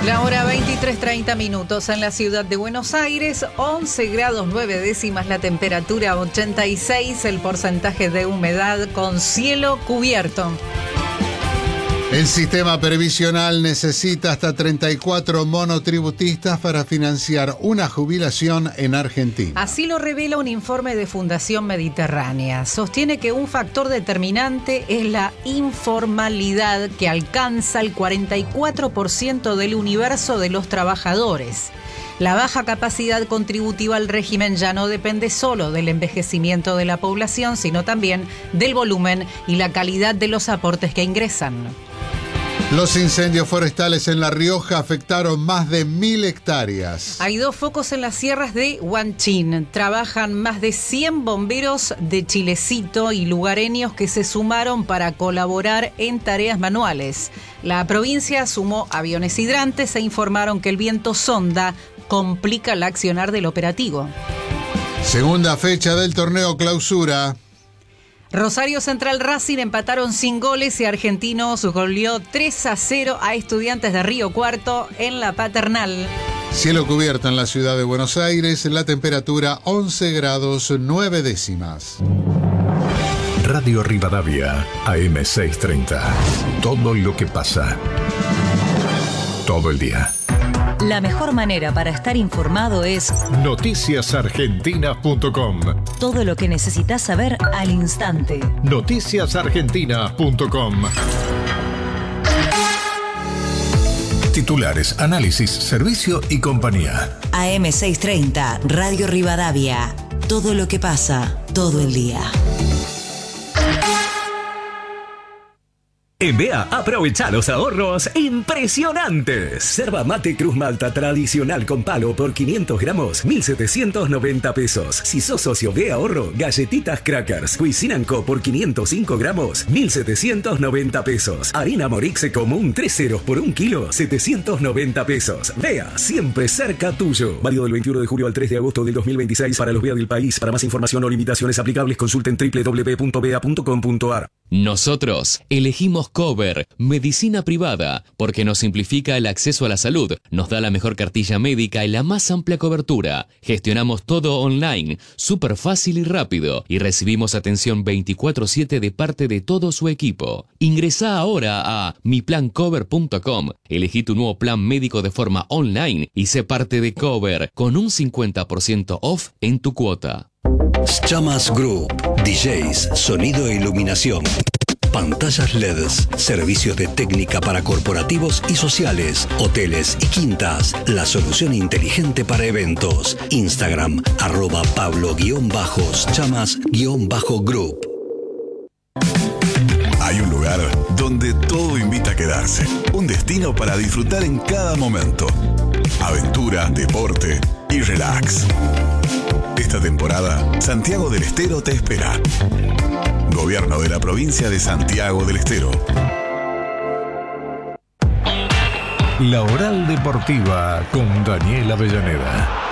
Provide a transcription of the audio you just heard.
La hora 23:30 minutos en la ciudad de Buenos Aires, 11 grados 9 décimas la temperatura, 86 el porcentaje de humedad con cielo cubierto. El sistema previsional necesita hasta 34 monotributistas para financiar una jubilación en Argentina. Así lo revela un informe de Fundación Mediterránea. Sostiene que un factor determinante es la informalidad que alcanza el 44% del universo de los trabajadores. La baja capacidad contributiva al régimen ya no depende solo del envejecimiento de la población, sino también del volumen y la calidad de los aportes que ingresan. Los incendios forestales en La Rioja afectaron más de 1.000 hectáreas. Hay 2 focos en las sierras de Huanchín. Trabajan más de 100 bomberos de Chilecito y lugareños que se sumaron para colaborar en tareas manuales. La provincia sumó aviones hidrantes e informaron que el viento sonda complica el accionar del operativo. Segunda fecha del torneo Clausura. Rosario Central Racing empataron sin goles y Argentinos goleó 3-0 a Estudiantes de Río Cuarto en la Paternal. Cielo cubierto en la ciudad de Buenos Aires, la temperatura 11 grados 9 décimas. Radio Rivadavia, AM 630. Todo lo que pasa. Todo el día. La mejor manera para estar informado es noticiasargentinas.com. Todo lo que necesitas saber al instante. Noticiasargentinas.com. Titulares, análisis, servicio y compañía. AM 630, Radio Rivadavia. Todo lo que pasa, todo el día. En BEA, aprovecha los ahorros impresionantes. Yerba mate Cruz Malta tradicional con palo por 500 gramos, 1.790 pesos. Si sos socio BEA Ahorro, galletitas Crackers Cuisine & Co por 505 gramos, 1.790 pesos. Harina Morixe común 3 ceros por 1 kilo, 790 pesos. BEA, siempre cerca tuyo. Válido del 21 de julio al 3 de agosto del 2026 para los BEA del país. Para más información o limitaciones aplicables, consulten www.bea.com.ar. Nosotros elegimos Cover, medicina privada, porque nos simplifica el acceso a la salud, nos da la mejor cartilla médica y la más amplia cobertura. Gestionamos todo online, súper fácil y rápido, y recibimos atención 24/7 de parte de todo su equipo. Ingresá ahora a miplancover.com, elegí tu nuevo plan médico de forma online y sé parte de Cover con un 50% off en tu cuota. Chamas Group, DJs, sonido e iluminación, pantallas LEDs, servicios de técnica para corporativos y sociales, hoteles y quintas, la solución inteligente para eventos. Instagram, @Pablo_Chamas_Group. Hay un lugar donde todo invita a quedarse, un destino para disfrutar en cada momento. Aventura, deporte y relax. Esta temporada, Santiago del Estero te espera. Gobierno de la provincia de Santiago del Estero. La Oral Deportiva con Daniel Avellaneda.